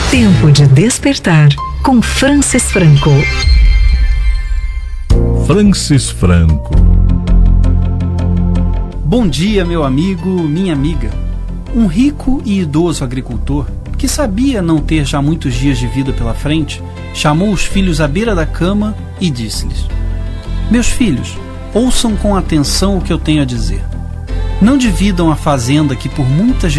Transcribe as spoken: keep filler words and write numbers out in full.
Tempo de despertar com Francis Franco. Francis Franco. Bom dia, meu amigo, minha amiga. Um rico e idoso agricultor, que sabia não ter já muitos dias de vida pela frente, chamou os filhos à beira da cama e disse-lhes: meus filhos, ouçam com atenção o que eu tenho a dizer. Não dividam a fazenda que por muitas